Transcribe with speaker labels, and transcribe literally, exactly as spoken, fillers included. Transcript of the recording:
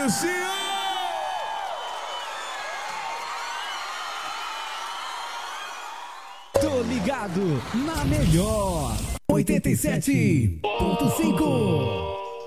Speaker 1: Luciano!
Speaker 2: Tô ligado na melhor oitenta e sete ponto cinco.